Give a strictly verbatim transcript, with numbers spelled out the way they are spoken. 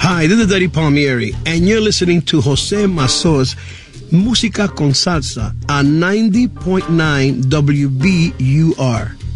Hi, this is Eddie Palmieri, and you're listening to Jose Mazzo's Música con Salsa on ninety point nine W B U R.